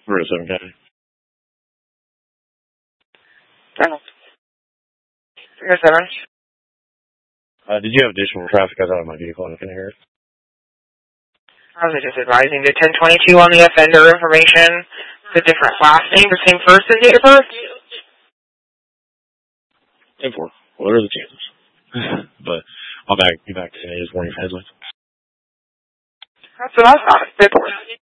We're at 7 County. Here's 7. Did you have additional traffic out of my vehicle? I can hear it. I was just advising the 1022 on the offender information. The different last name, the same first and date of birth? 10-4. What are the chances? But I'll be back to his warning headlights. That's what I thought.